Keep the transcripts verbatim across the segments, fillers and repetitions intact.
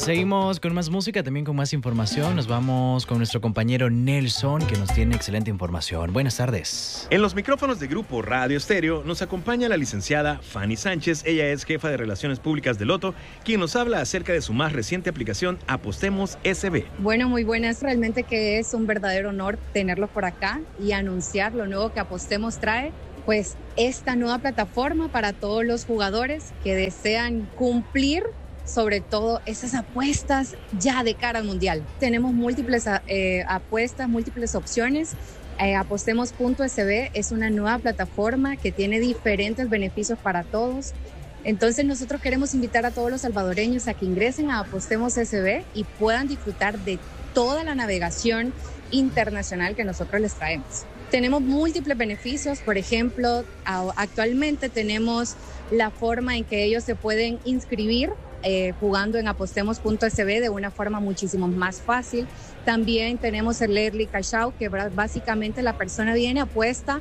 Seguimos con más música, también con más información. Nos vamos con nuestro compañero Nelson, que nos tiene excelente información. Buenas tardes. En los micrófonos de Grupo Radio Estéreo nos acompaña la licenciada Fanny Sánchez. Ella es jefa de Relaciones Públicas de Loto, quien nos habla acerca de su más reciente aplicación Apostemos S B. Bueno, muy buenas. Realmente que es un verdadero honor tenerlos por acá y anunciar lo nuevo que Apostemos trae. Pues esta nueva plataforma para todos los jugadores que desean cumplir sobre todo esas apuestas ya de cara al mundial. Tenemos múltiples eh, apuestas, múltiples opciones. Eh, Apostemos punto S B es una nueva plataforma que tiene diferentes beneficios para todos. Entonces nosotros queremos invitar a todos los salvadoreños a que ingresen a Apostemos S B y puedan disfrutar de toda la navegación internacional que nosotros les traemos. Tenemos múltiples beneficios, por ejemplo, actualmente tenemos la forma en que ellos se pueden inscribir eh, jugando en Apostemos punto S B de una forma muchísimo más fácil. También tenemos el Early Cash Out, que básicamente la persona viene, apuesta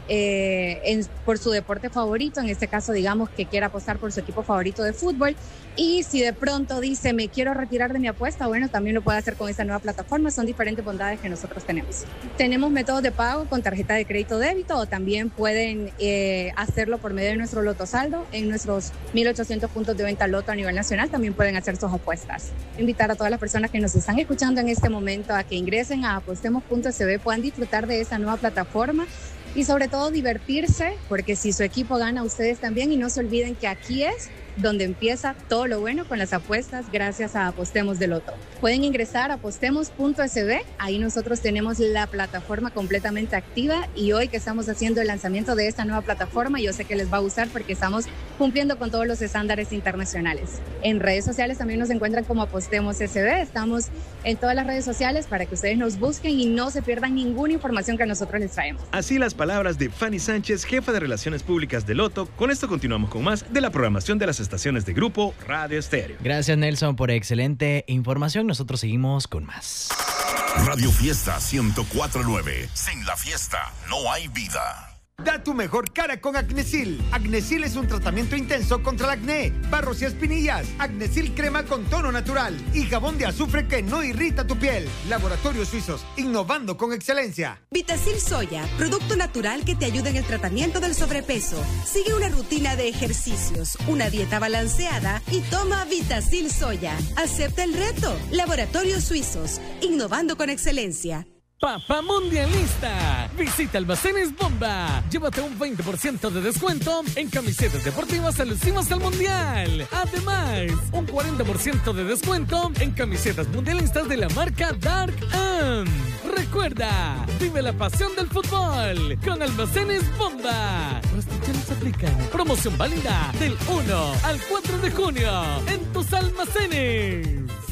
eh, en, por su deporte favorito, en este caso digamos que quiere apostar por su equipo favorito de fútbol, y si de pronto dice me quiero retirar de mi apuesta, bueno, también lo puede hacer con esta nueva plataforma. Son diferentes bondades que nosotros tenemos. Tenemos métodos de pago con tarjeta de crédito débito, o también pueden eh, hacerlo por medio de nuestro Loto Saldo. En nuestros mil ochocientos puntos de venta Loto a nivel nacional también pueden hacer sus apuestas. Invitar a todas las personas que nos están escuchando en este momento a que ingresen a Apostemos punto S B, puedan disfrutar de esta nueva plataforma y sobre todo divertirse, porque si su equipo gana, ustedes también, y no se olviden que aquí es donde empieza todo lo bueno con las apuestas gracias a Apostemos de Loto. Pueden ingresar a Apostemos punto S B, ahí nosotros tenemos la plataforma completamente activa, y hoy que estamos haciendo el lanzamiento de esta nueva plataforma, yo sé que les va a gustar porque estamos cumpliendo con todos los estándares internacionales. En redes sociales también nos encuentran como Apostemos S B, estamos en todas las redes sociales para que ustedes nos busquen y no se pierdan ninguna información que nosotros les traemos. Así las palabras de Fanny Sánchez, jefa de Relaciones Públicas de Loto. Con esto continuamos con más de la programación de las estaciones de Grupo Radio Estéreo. Gracias, Nelson, por excelente información. Nosotros seguimos con más. Radio Fiesta ciento cuatro punto nueve. Sin la fiesta no hay vida. Da tu mejor cara con Acnesil. Acnesil es un tratamiento intenso contra el acné, barros y espinillas. Acnesil crema con tono natural y jabón de azufre que no irrita tu piel. Laboratorios Suizos, innovando con excelencia. Vitacil Soya, producto natural que te ayuda en el tratamiento del sobrepeso. Sigue una rutina de ejercicios, una dieta balanceada y toma Vitacil Soya. Acepta el reto. Laboratorios Suizos, innovando con excelencia. Papá Mundialista, visita Almacenes Bomba. Llévate un veinte por ciento de descuento en camisetas deportivas alusivas al Mundial. Además, un cuarenta por ciento de descuento en camisetas mundialistas de la marca Dark Am. Recuerda, vive la pasión del fútbol con Almacenes Bomba. Restricciones aplican. Promoción válida del uno al cuatro de junio en tus almacenes.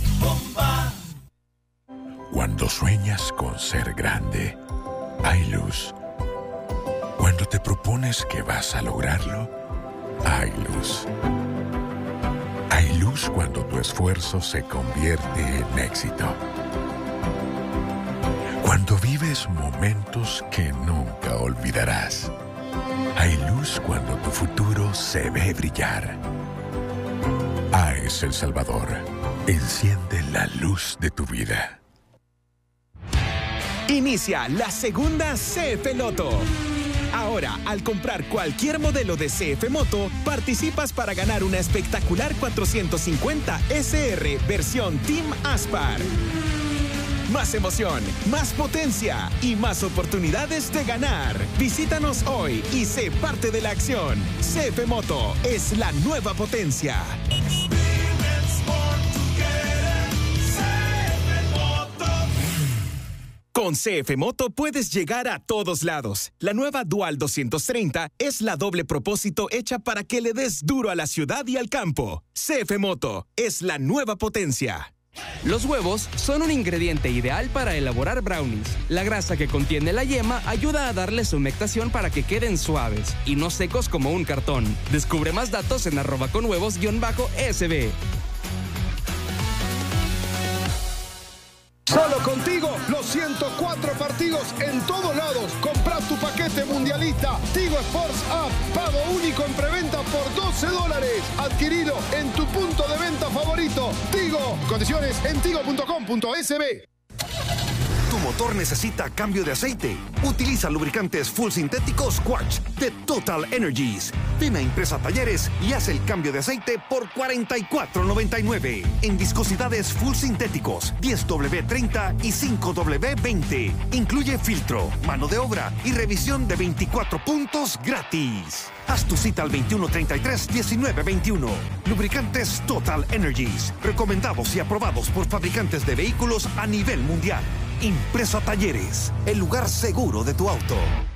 Bomba. Cuando sueñas con ser grande, hay luz. Cuando te propones que vas a lograrlo, hay luz. Hay luz cuando tu esfuerzo se convierte en éxito. Cuando vives momentos que nunca olvidarás. Hay luz cuando tu futuro se ve brillar. A E S El Salvador, enciende la luz de tu vida. Inicia la segunda C F Loto. Ahora, al comprar cualquier modelo de C F Moto, participas para ganar una espectacular cuatrocientos cincuenta S R versión Team Aspar. Más emoción, más potencia y más oportunidades de ganar. Visítanos hoy y sé parte de la acción. C F Moto es la nueva potencia. Con C F Moto puedes llegar a todos lados. La nueva Dual doscientos treinta es la doble propósito hecha para que le des duro a la ciudad y al campo. C F Moto es la nueva potencia. Los huevos son un ingrediente ideal para elaborar brownies. La grasa que contiene la yema ayuda a darles humectación para que queden suaves y no secos como un cartón. Descubre más datos en arroba con huevos guión bajo S B. Solo contigo, los ciento cuatro partidos en todos lados. Compra tu paquete mundialista Tigo Sports App. Pago único en preventa por doce dólares. Adquirilo en tu punto de venta favorito. Tigo. Tigo. Condiciones en tigo punto com punto es be. Tu motor necesita cambio de aceite. Utiliza lubricantes full sintéticos Quartz de Total Energies. Ven a Impresa Talleres y haz el cambio de aceite por cuarenta y cuatro noventa y nueve. En viscosidades full sintéticos diez doble treinta y cinco doble veinte. Incluye filtro, mano de obra y revisión de veinticuatro puntos gratis. Haz tu cita al veintiuno treinta y tres diecinueve veintiuno. Lubricantes Total Energies. Recomendados y aprobados por fabricantes de vehículos a nivel mundial. Impresa Talleres, el lugar seguro de tu auto.